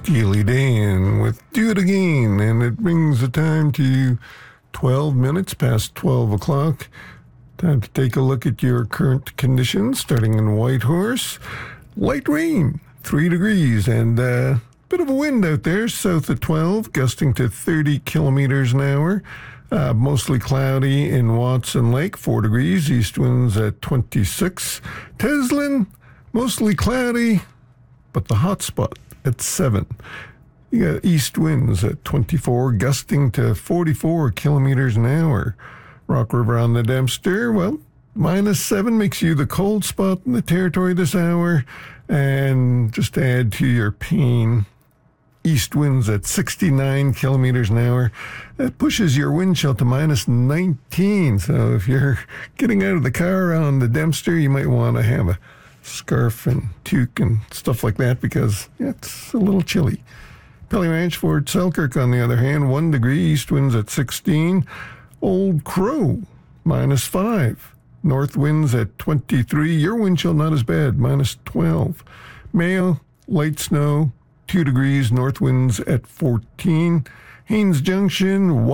Steely Dan with Do It Again, and it brings the time to 12 minutes past 12 o'clock. Time to take a look at your current conditions, starting in Whitehorse. Light rain, 3 degrees, and a bit of a wind out there, south of 12, gusting to 30 kilometers an hour. Mostly cloudy in Watson Lake, 4 degrees, east winds at 26. Teslin, mostly cloudy, but the hot spot at 7. You got east winds at 24, gusting to 44 kilometers an hour. Rock River on the Dempster, well, -7 makes you the cold spot in the territory this hour. And just to add to your pain, east winds at 69 kilometers an hour. That pushes your wind chill to -19. So if you're getting out of the car on the Dempster, you might want to have a scarf and toque and stuff like that because it's a little chilly. Pelly Ranch, Fort Selkirk, on the other hand, 1 degree, east winds at 16. Old Crow, -5. North winds at 23. Your wind chill not as bad, -12. Mayo, light snow, 2 degrees, north winds at 14. Haines Junction,